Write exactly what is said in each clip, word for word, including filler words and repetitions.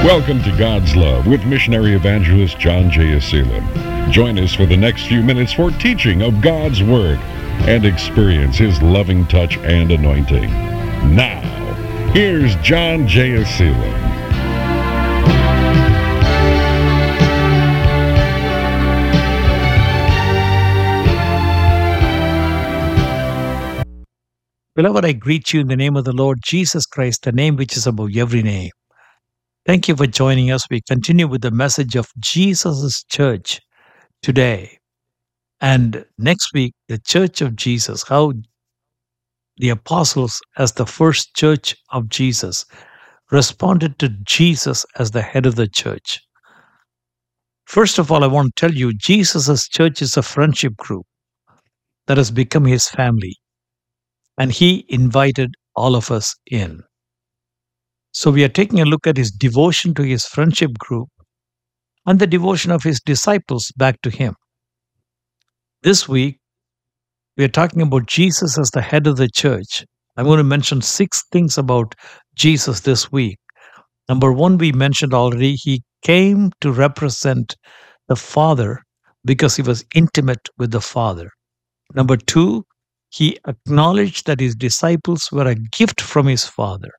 Welcome to God's Love with missionary evangelist John J. Aselim. Join us for the next few minutes for teaching of God's Word and experience His loving touch and anointing. Now, here's John J. Aselim. Beloved, I greet you in the name of the Lord Jesus Christ, the name which is above every name. Thank you for joining us. We continue with the message of Jesus' church today. And next week, the church of Jesus, how the apostles, as the first church of Jesus, responded to Jesus as the head of the church. First of all, I want to tell you, Jesus' church is a friendship group that has become his family. And he invited all of us in. So we are taking a look at his devotion to his friendship group and the devotion of his disciples back to him. This week, we are talking about Jesus as the head of the church. I'm going to mention six things about Jesus this week. Number one, we mentioned already, he came to represent the Father because he was intimate with the Father. Number two, he acknowledged that his disciples were a gift from his Father.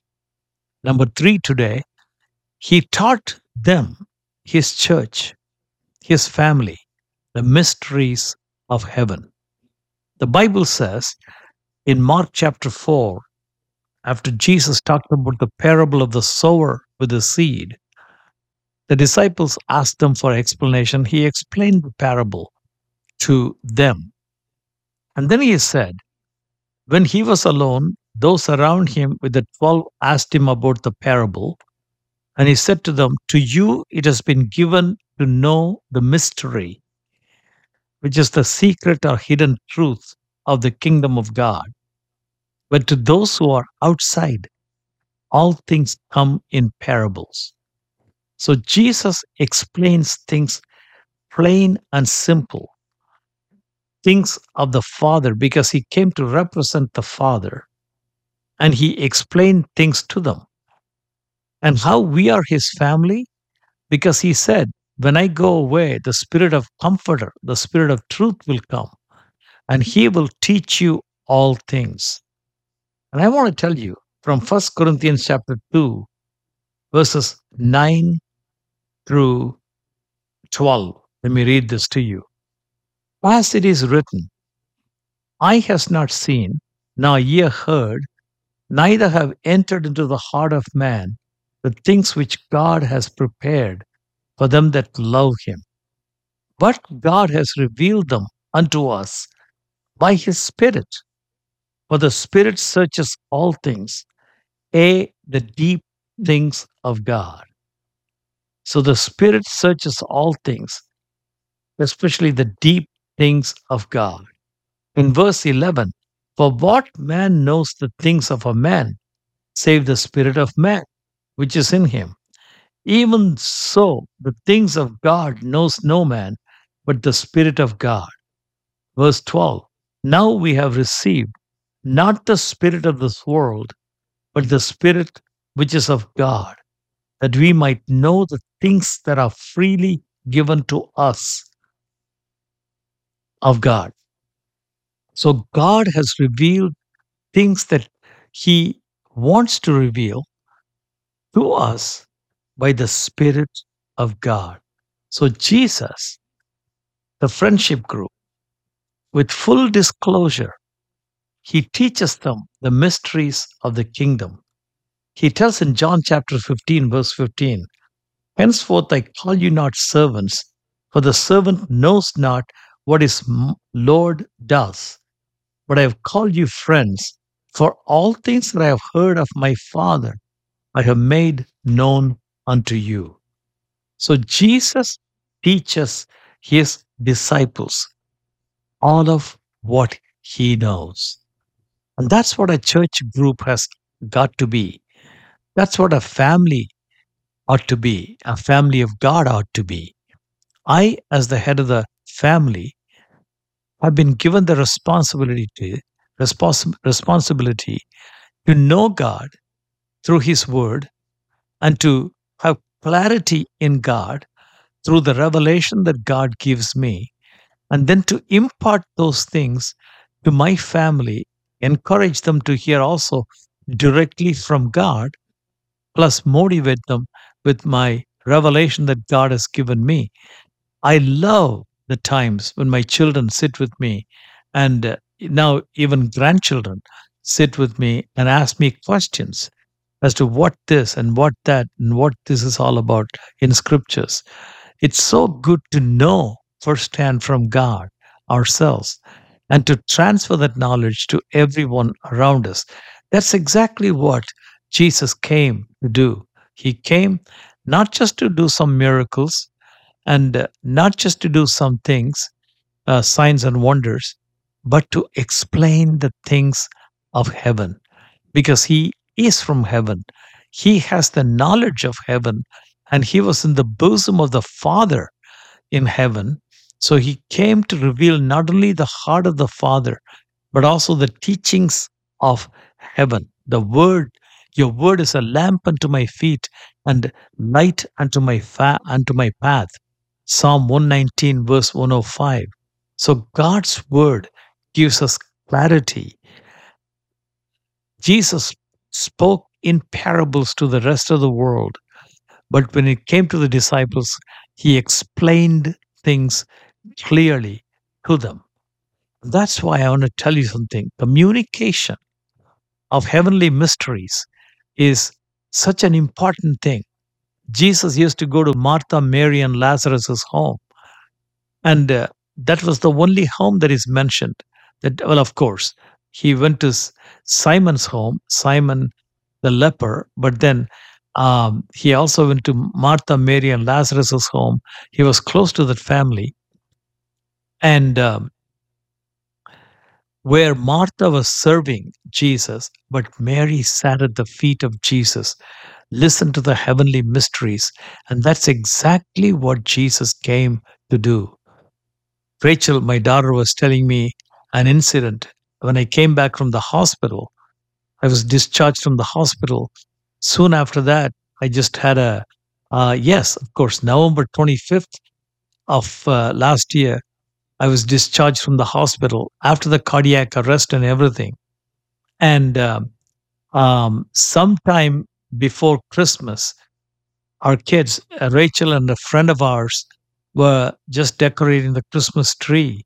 Number three, today, he taught them, his church, his family, the mysteries of heaven. The Bible says in Mark chapter four, after Jesus talked about the parable of the sower with the seed, the disciples asked them for explanation. He explained the parable to them. And then he said, when he was alone, those around him with the twelve asked him about the parable. And he said to them, to you it has been given to know the mystery, which is the secret or hidden truth of the kingdom of God. But to those who are outside, all things come in parables. So Jesus explains things plain and simple. Things of the Father, because he came to represent the Father, and he explained things to them. And how we are his family, because he said, when I go away, the Spirit of Comforter, the Spirit of Truth will come, and he will teach you all things. And I want to tell you from First Corinthians chapter two, verses nine through twelve. Let me read this to you. As it is written, eye has not seen, nor ear heard, neither have entered into the heart of man the things which God has prepared for them that love him. But God has revealed them unto us by his Spirit. For the Spirit searches all things, yea, the deep things of God. So the Spirit searches all things, especially the deep things of God. In verse eleven, for what man knows the things of a man, save the spirit of man, which is in him? Even so, the things of God knows no man, but the Spirit of God. Verse twelve, now we have received not the spirit of this world, but the Spirit which is of God, that we might know the things that are freely given to us of God. So God has revealed things that he wants to reveal to us by the Spirit of God. So Jesus, the friendship group, with full disclosure, he teaches them the mysteries of the kingdom. He tells in John chapter fifteen, verse fifteen, henceforth I call you not servants, for the servant knows not what his Lord does. But I have called you friends, for all things that I have heard of my Father, I have made known unto you. So Jesus teaches his disciples all of what he knows. And that's what a church group has got to be. That's what a family ought to be. A family of God ought to be. I, as the head of the family, have been given the responsibility to, respons- responsibility to know God through his word and to have clarity in God through the revelation that God gives me, and then to impart those things to my family, encourage them to hear also directly from God, plus motivate them with my revelation that God has given me. I love the times when my children sit with me, and uh, now even grandchildren sit with me and ask me questions as to what this and what that and what this is all about in scriptures. It's so good to know firsthand from God ourselves and to transfer that knowledge to everyone around us. That's exactly what Jesus came to do. He came not just to do some miracles and uh, not just to do some things, uh, signs and wonders, but to explain the things of heaven because he is from heaven. He has the knowledge of heaven and he was in the bosom of the Father in heaven. So he came to reveal not only the heart of the Father, but also the teachings of heaven. The word, your word is a lamp unto my feet and light unto my fa- unto my path. Psalm one nineteen, verse one oh five. So God's word gives us clarity. Jesus spoke in parables to the rest of the world, but when it came to the disciples, he explained things clearly to them. That's why I want to tell you something. Communication of heavenly mysteries is such an important thing. Jesus used to go to Martha, Mary, and Lazarus' home, and uh, that was the only home that is mentioned. That, well, of course, he went to S- Simon's home, Simon the leper, but then um, he also went to Martha, Mary, and Lazarus' home. He was close to that family, and um, where Martha was serving Jesus, but Mary sat at the feet of Jesus, listened to the heavenly mysteries, and that's exactly what Jesus came to do. Rachel, my daughter, was telling me an incident. When I came back from the hospital, I was discharged from the hospital. Soon after that, I just had a, uh, yes, of course, November twenty-fifth of uh, last year, I was discharged from the hospital after the cardiac arrest and everything. And um, um, sometime before Christmas, our kids, uh, Rachel and a friend of ours, were just decorating the Christmas tree.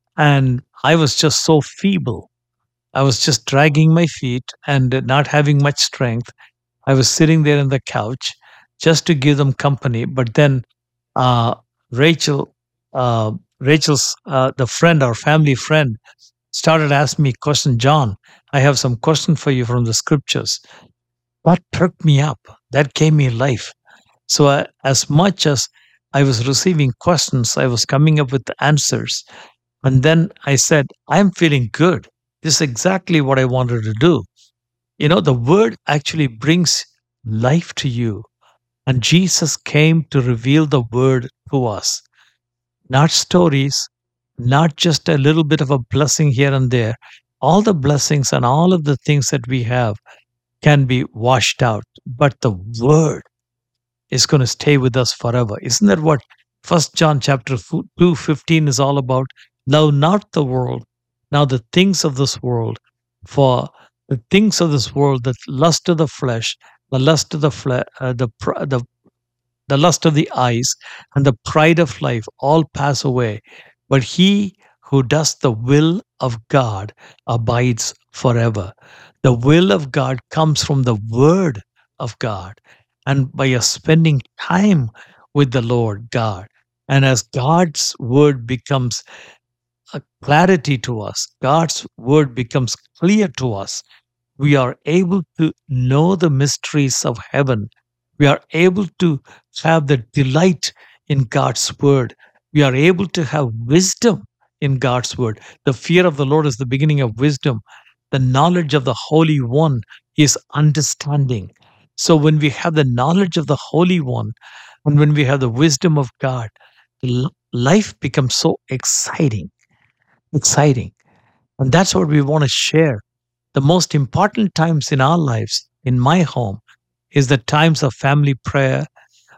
And I was just so feeble. I was just dragging my feet and not having much strength. I was sitting there on the couch just to give them company. But then uh, Rachel, uh, Rachel's uh, the friend, our family friend, started asking me question. John, I have some question for you from the scriptures. That perked me up. That gave me life. So uh, as much as I was receiving questions, I was coming up with the answers. And then I said, I'm feeling good. This is exactly what I wanted to do. You know, the word actually brings life to you. And Jesus came to reveal the word to us, not stories, not just a little bit of a blessing here and there. All the blessings and all of the things that we have can be washed out, but the word is going to stay with us forever. Isn't that what First John chapter two fifteen is all about? Love not the world, now the things of this world, for the things of this world, the lust of the flesh, the lust of the fle- uh, the, pr- the the lust of the eyes, and the pride of life all pass away. But he who does the will of God abides forever. The will of God comes from the word of God. And by us spending time with the Lord God, and as God's word becomes a clarity to us, God's word becomes clear to us, we are able to know the mysteries of heaven. We are able to have the delight in God's word. We are able to have wisdom in God's word. The fear of the Lord is the beginning of wisdom. The knowledge of the Holy One is understanding. So when we have the knowledge of the Holy One and when we have the wisdom of God, l- life becomes so exciting, exciting. And that's what we want to share. The most important times in our lives, in my home, is the times of family prayer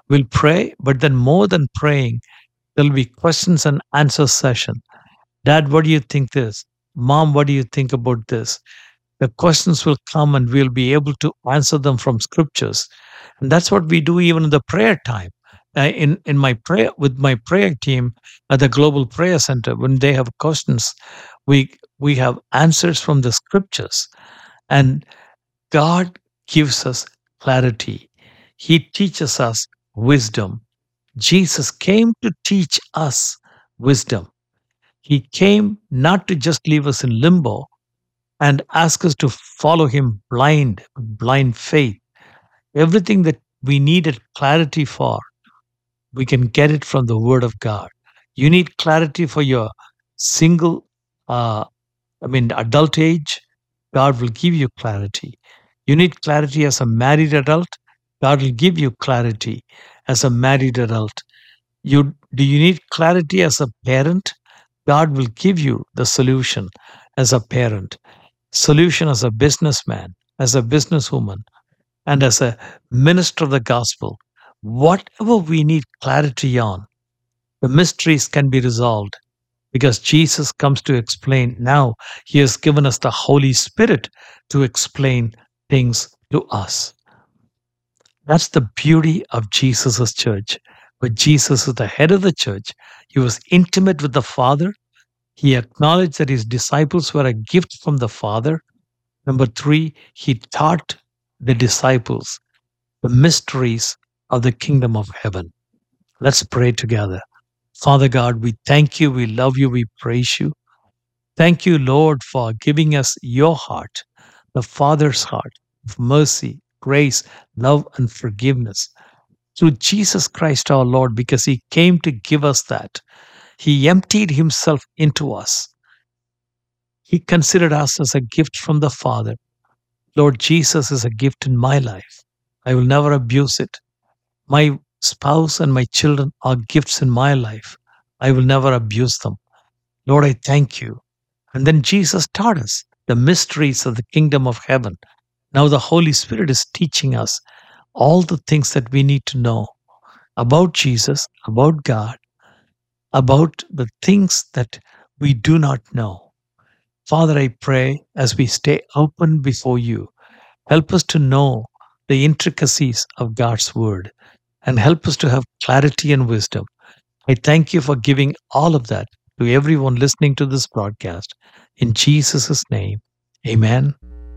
We'll pray, but then more than praying, there'll be questions and answer session. Dad, what do you think this? Mom, what do you think about this? The questions will come and we'll be able to answer them from scriptures. And that's what we do even in the prayer time. Uh, in, in my prayer, with my prayer team at the Global Prayer Center, when they have questions, we we have answers from the scriptures. And God gives us clarity. He teaches us wisdom. Jesus came to teach us wisdom. He came not to just leave us in limbo and ask us to follow him blind, blind faith. Everything that we needed clarity for, we can get it from the Word of God. You need clarity for your single, uh, I mean, adult age, God will give you clarity. You need clarity as a married adult, God will give you clarity as a married adult. You do you need clarity as a parent? God will give you the solution as a parent, solution as a businessman, as a businesswoman, and as a minister of the gospel. Whatever we need clarity on, the mysteries can be resolved because Jesus comes to explain. Now he has given us the Holy Spirit to explain things to us. That's the beauty of Jesus' church. But Jesus is the head of the church. He was intimate with the Father. He acknowledged that his disciples were a gift from the Father. Number three, he taught the disciples the mysteries of the kingdom of heaven. Let's pray together. Father God, we thank you, we love you, we praise you. Thank you, Lord, for giving us your heart, the Father's heart of mercy, grace, love, and forgiveness through Jesus Christ our Lord, because he came to give us that. He emptied himself into us. He considered us as a gift from the Father. Lord, Jesus is a gift in my life. I will never abuse it. My spouse and my children are gifts in my life. I will never abuse them. Lord, I thank you. And then Jesus taught us the mysteries of the kingdom of heaven. Now the Holy Spirit is teaching us all the things that we need to know about Jesus, about God, about the things that we do not know. Father, I pray as we stay open before you, help us to know the intricacies of God's word and help us to have clarity and wisdom. I thank you for giving all of that to everyone listening to this broadcast. In Jesus' name, amen.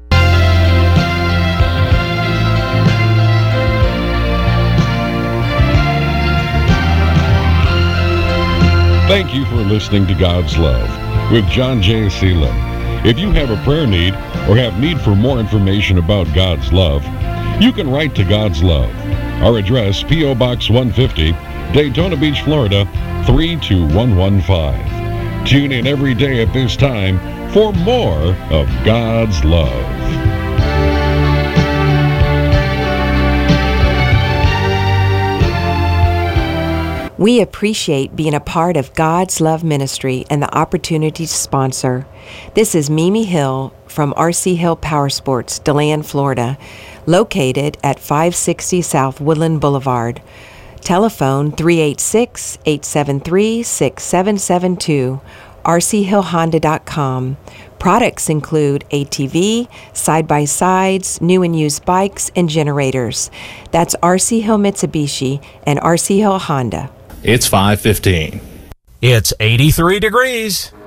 Thank you for listening to God's Love with John J. Seelan. If you have a prayer need or have need for more information about God's love, you can write to God's Love. Our address, P O Box one fifty, Daytona Beach, Florida, three two one one five. Tune in every day at this time for more of God's love. We appreciate being a part of God's Love Ministry and the opportunity to sponsor. This is Mimi Hill from R C Hill Power Sports, DeLand, Florida, located at five sixty South Woodland Boulevard. Telephone three eight six, eight seven three, six seven seven two, r c hill honda dot com. Products include A T V, side-by-sides, new and used bikes, and generators. That's R C Hill Mitsubishi and R C Hill Honda. It's five fifteen. It's eighty-three degrees.